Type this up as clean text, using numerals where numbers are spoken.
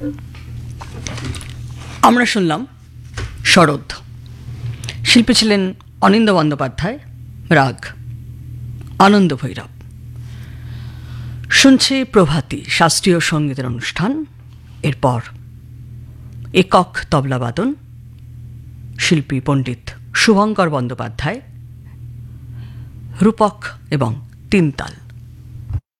আমরা শুনলাম শরৎ। শিল্পী ছিলেন অনিন্দ বন্দ্যোপাধ্যায়, রাগ আনন্দ ভৈরব। শুনছি প্রভাতী শাস্ত্রীয় সঙ্গীতের অনুষ্ঠান। এরপর একক তবলাবাদন, শিল্পী পণ্ডিত শুভঙ্কর বন্দ্যোপাধ্যায়, রূপক এবং তিনতাল।